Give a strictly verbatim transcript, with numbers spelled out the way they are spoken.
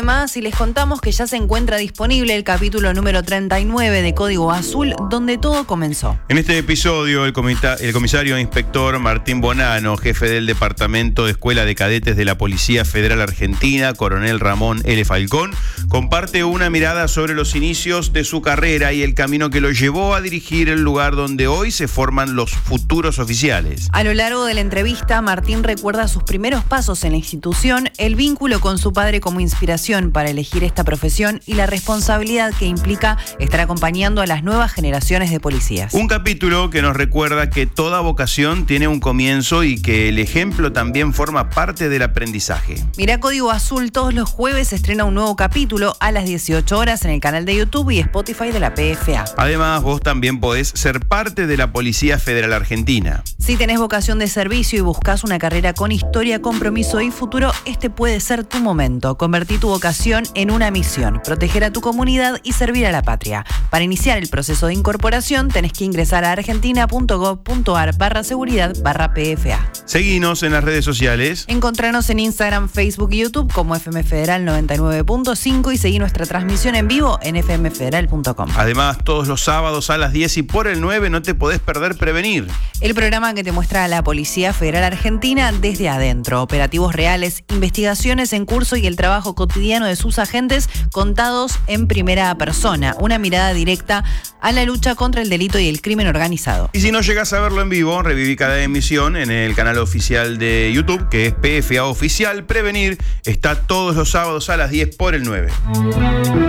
Además, y les contamos que ya se encuentra disponible el capítulo número treinta y nueve de Código Azul, donde todo comenzó. En este episodio, el, comita- el comisario inspector Martín Bonano, jefe del Departamento de Escuela de Cadetes de la Policía Federal Argentina, coronel Ramón L. Falcón, comparte una mirada sobre los inicios de su carrera y el camino que lo llevó a dirigir el lugar donde hoy se forman los futuros oficiales. A lo largo de la entrevista, Martín recuerda sus primeros pasos en la institución, el vínculo con su padre como inspiración para elegir esta profesión y la responsabilidad que implica estar acompañando a las nuevas generaciones de policías. Un capítulo que nos recuerda que toda vocación tiene un comienzo y que el ejemplo también forma parte del aprendizaje. Mirá Código Azul, todos los jueves se estrena un nuevo capítulo a las dieciocho horas en el canal de YouTube y Spotify de la P F A. Además, vos también podés ser parte de la Policía Federal Argentina. Si tenés vocación de servicio y buscas una carrera con historia, compromiso y futuro, este puede ser tu momento. Convertí tu vocación en una misión, proteger a tu comunidad y servir a la patria. Para iniciar el proceso de incorporación tenés que ingresar a argentina.gov.ar barra seguridad barra PFA. Seguinos en las redes sociales. Encontranos en Instagram, Facebook y YouTube como F M Federal noventa y nueve punto cinco y seguí nuestra transmisión en vivo en f m federal punto com. Además, todos los sábados a las diez y por el nueve no te podés perder Prevenir. El programa que te muestra a la Policía Federal Argentina desde adentro. Operativos reales, investigaciones en curso y el trabajo cotidiano de sus agentes contados en primera persona. Una mirada directa a la lucha contra el delito y el crimen organizado. Y si no llegás a verlo en vivo, reviví cada emisión en el canal oficial de YouTube, que es P F A Oficial. Prevenir está todos los sábados a las diez por el nueve.